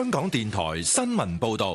香港電台新聞報道。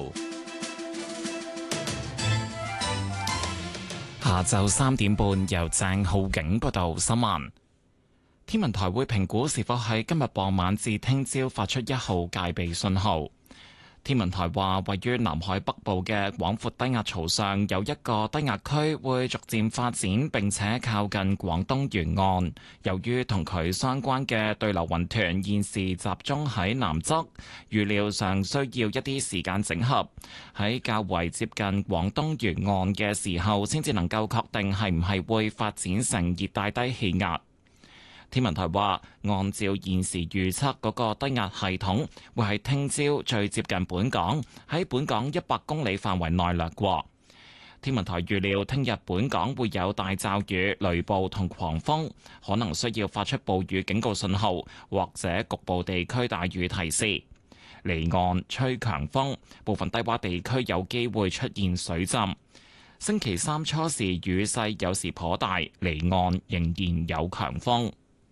下晝3點半，由鄭浩景報道新聞。天文台會評估是否喺今日傍晚至聽朝發出1號戒備信號。天文台話，位於南海北部嘅廣闊低壓槽上有一個低壓區會逐漸發展，並且靠近廣東沿岸。由於同佢相關嘅對流雲團現時集中喺南側，預料上需要一啲時間整合，喺較為接近廣東沿岸嘅時候，先至能夠確定係唔係會發展成熱帶低氣壓。天文台話，按照現時預測，嗰個低壓系統會喺聽朝最接近本港，喺本港100公里範圍內掠過。天文台預料，聽日本港會有大驟雨、雷暴同狂風，可能需要發出暴雨警告信號，或者局部地區大雨提示。離岸吹強風，部分低洼地區有機會出現水浸。星期三初時雨勢有時頗大，離岸仍然有強風。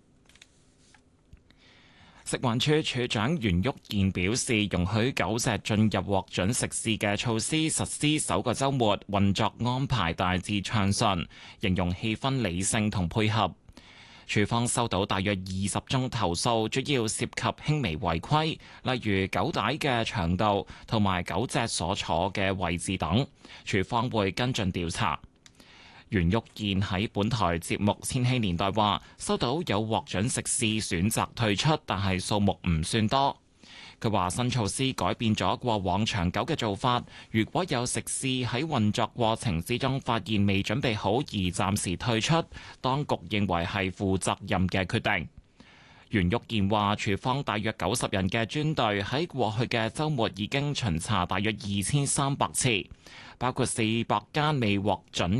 食環署署長袁旭健表示，容許狗隻進入獲准食肆嘅措施實施首個週末，運作安排大致暢順，形容氣氛理性同配合。署方收到大約20宗投訴，主要涉及輕微違規，例如狗帶嘅長度同埋狗隻所坐嘅位置等。署方會跟進調查。袁旭健喺本台節目《千禧年代》話，收到有獲准食肆選擇退出，但係數目唔算多。佢話新措施改變咗過往長久嘅做法，如果有食肆喺運作過程之中發現未準備好而暫時退出，當局認為係負責任嘅決定。袁旭健話，署方大約90人嘅專隊喺過去嘅週末已經巡查大約2300次，包括400間未獲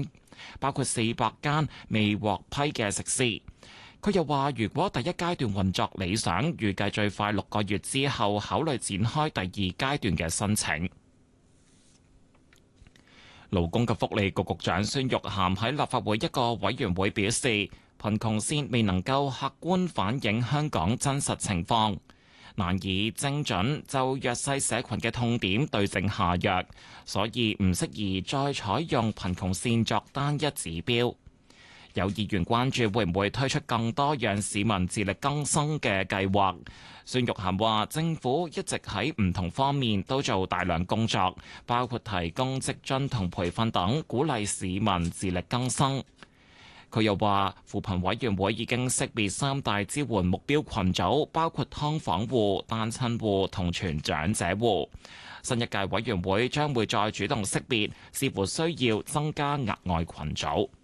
批嘅食肆。佢又話，如果第一階段運作理想，預計最快6個月之後考慮展開第二階段嘅申請。勞工及福利局局長孫玉菡喺立法會一個委員會表示，貧窮線未能夠客觀反映香港真實情況，難以精準就弱勢社群嘅痛點對症下藥，所以唔適宜再採用貧窮線作單一指標。有議員關注會唔會推出更多讓市民自力更生嘅計劃。孫玉菡話，政府一直喺唔同方面都做大量工作，包括提供職津同培訓等，鼓勵市民自力更生。佢又話，扶貧委員會已經識別3大支援目標群組，包括劏房戶、單親戶同全長者戶。新一屆委員會將會再主動識別，視乎需要增加額外群組。